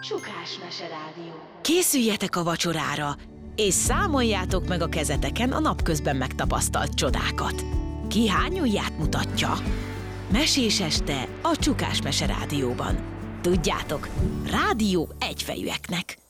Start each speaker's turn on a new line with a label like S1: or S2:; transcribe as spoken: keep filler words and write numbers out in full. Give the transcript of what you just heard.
S1: Csukás Meserádió.
S2: Készüljetek a vacsorára, és számoljátok meg a kezeteken a napközben megtapasztalt csodákat. Ki hány ujját mutatja? Mesés este a Csukás Meserádióban. Tudjátok, rádió egyfejűeknek.